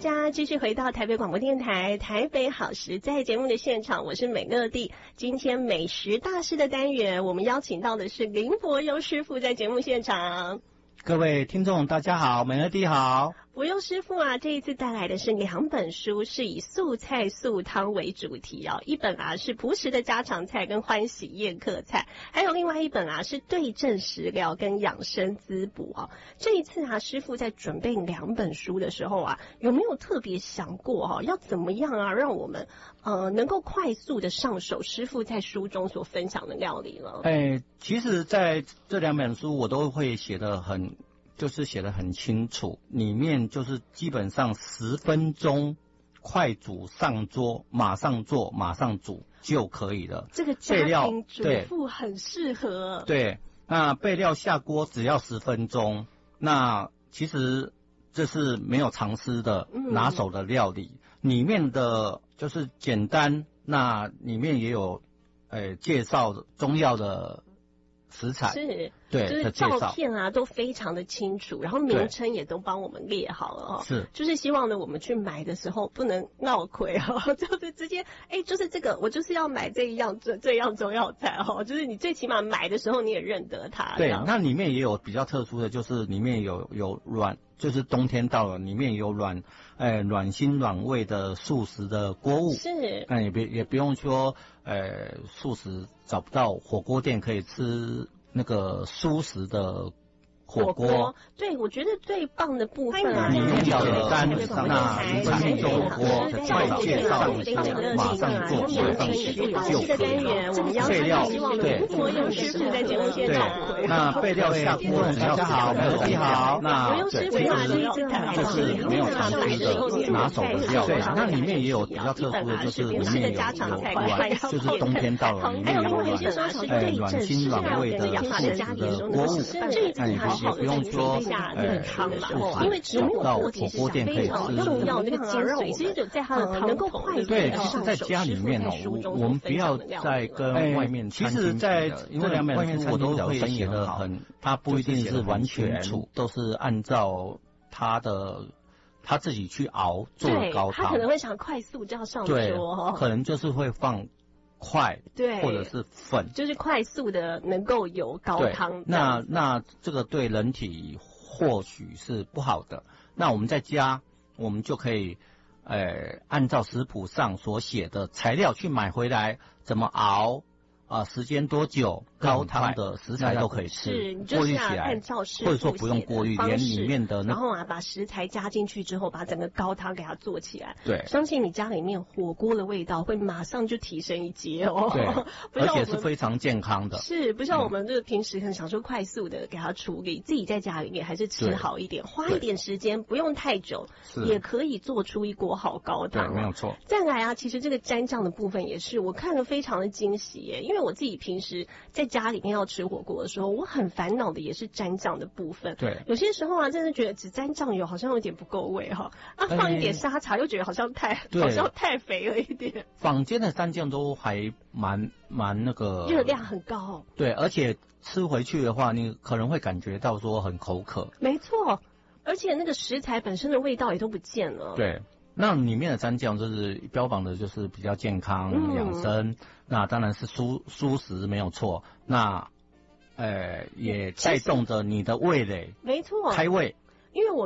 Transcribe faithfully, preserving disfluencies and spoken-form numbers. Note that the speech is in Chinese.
家继续回到台北广播电台台北好食在节目的现场，我是美乐蒂。今天美食大师的单元，我们邀请到的是林伯优师傅在节目现场。 各位听众大家好，美乐蒂好。 伯优师傅啊，这一次带来的是两本书，是以素菜素汤为主题哦。一本啊是朴实的家常菜跟欢喜宴客菜，还有另外一本啊是对症食疗跟养生滋补哦。这一次啊，师傅在准备两本书的时候啊，有没有特别想过哈、哦，要怎么样啊，让我们呃能够快速的上手师傅在书中所分享的料理呢？ 哎，其实在这两本书我都会写得很。就是写得很清楚，里面就是基本上十分钟快煮上桌，马上做马上煮就可以了。 这个家庭主妇很适合。 对，那备料下锅只要十分钟，那其实这是没有藏私的拿手的料理，嗯、里面的就是简单，那里面也有呃介绍中药的食材。 是。 对， 就是照片啊都非常的清楚，然后名称也都帮我们列好了哦。 是， 就是希望呢我们去买的时候不能闹亏哦，就是直接哎，就是这个我就是要买这一样这这样中药材哦，就是你最起码买的时候你也认得它。 对，那里面也有比较特殊的，就是里面有有软，就是冬天到了，里面有软，呃软心软胃的素食的锅物。 是， 那也别也不用说，呃素食找不到火锅店可以吃。那个蔬食的火锅，火锅对，我觉得最棒的部分啊， 里面有单那十中锅，快介绍马上做，马上写就可以了。备料对， 伯优师傅在节目现场。 那备料下锅，大家好，美乐蒂好。那对，其实就是没有藏私的拿手的料理。那里面也有比较特殊的，就是里面有有软，就是冬天到了，里面有软，哎，软心软胃的素食的锅物。那你也不用说，呃， 因为只有到火锅店可以吃。 重要那个精髓，其实就在它的能够快速对，其实在家里面哦，我们不要再跟外面餐厅。其实，在因为两本书我都会写得很，它不一定是完全都是按照它的他自己去熬做的高汤。 他可能会想快速就要上桌， 对，可能就是会放块， 对， 或者是粉， 就是快速的能够有高汤。 那那这个对人体或许是不好的。那我们在家，我们就可以，呃，按照食谱上所写的材料去买回来，怎么熬啊、呃，时间多久，高汤的食材都可以吃， 是，你就是要按照师傅或者说不用过滤，连里面的那然后啊，把食材加进去之后，把整个高汤给它做起来。 对， 相信你家里面火锅的味道会马上就提升一阶哦。 对，而且是非常健康的。 是，不像我们这个平时很想说快速的给它处理，自己在家里面还是吃好一点，花一点时间，不用太久，也可以做出一锅好高汤。 对，没有错。 再来啊，其实这个蘸酱的部分也是我看了非常的惊喜耶，因为我自己平时在家里面要吃火锅的时候，我很烦恼的也是蘸酱的部分。 对， 有些时候啊，真的觉得只蘸酱油好像有点不够味哈，啊，放一点沙茶又觉得好像太好像太肥了一点。 坊间的蘸酱都还蛮蛮那个热量很高。 对，而且吃回去的话，你可能会感觉到说很口渴。 没错，而且那个食材本身的味道也都不见了。 对。那里面的蘸酱就是标榜的就是比较健康、嗯、养生，那当然是蔬蔬食没有错。那呃也带动着你的味蕾， 没错， 开胃。 因为我